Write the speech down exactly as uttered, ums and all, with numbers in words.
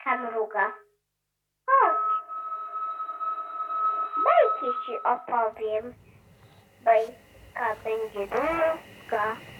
bajka mruga. Chodź. Bajki ci opowiem. Bajka będzie długa.